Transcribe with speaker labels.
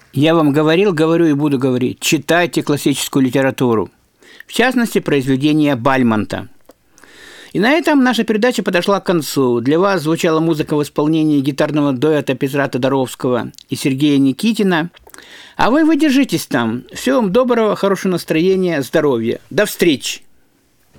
Speaker 1: Я вам говорил, говорю и буду говорить. Читайте классическую литературу. В частности, произведения Бальмонта. И на этом наша передача подошла к концу. Для вас звучала музыка в исполнении гитарного дуэта Петра Тодоровского и Сергея Никитина. А вы держитесь там. Всего вам доброго, хорошего настроения, здоровья. До встречи!